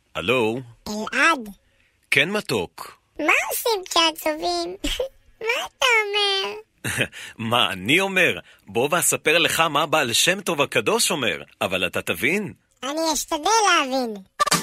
הלו? אלעד? כן מתוק. מה עושים כשעצובים? מה אתה אומר? מה אני אומר? בוא ואספר לך מה בעל שם טוב הקדוש אומר, אבל אתה תבין? אני אשתדל להבין.